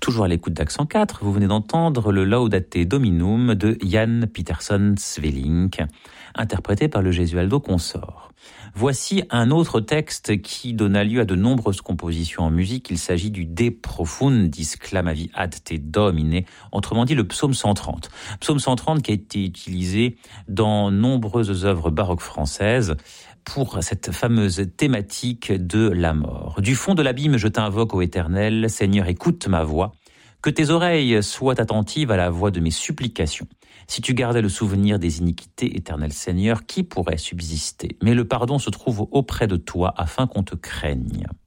Toujours à l'écoute d'Accent 4, vous venez d'entendre le Laudate Dominum de Jan Pieterszoon Sweelinck, interprété par le Gesualdo Consort. Voici un autre texte qui donna lieu à de nombreuses compositions en musique. Il s'agit du De Profundis Clamavi ad te Domine, autrement dit le psaume 130. Psaume 130 qui a été utilisé dans nombreuses œuvres baroques françaises pour cette fameuse thématique de la mort. Du fond de l'abîme, je t'invoque, ô Éternel, Seigneur, écoute ma voix. Que tes oreilles soient attentives à la voix de mes supplications. Si tu gardais le souvenir des iniquités, Éternel Seigneur, qui pourrait subsister? Mais le pardon se trouve auprès de toi afin qu'on te craigne.